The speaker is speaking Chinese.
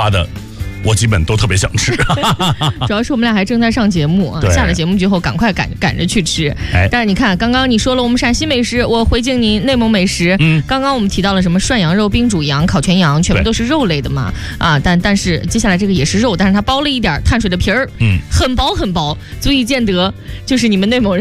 发的，我基本都特别想吃。 主要是我们俩还正在上节目啊，下了节目之后赶快赶着去吃。但是你看，刚刚你说了我们陕西美食，我回敬你内蒙美食。刚刚我们提到了什么涮羊肉、冰煮羊、烤全羊，全部都是肉类的嘛啊，但是接下来这个也是肉，但是它包了一点碳水的皮儿，很薄很薄，足以见得就是你们内蒙人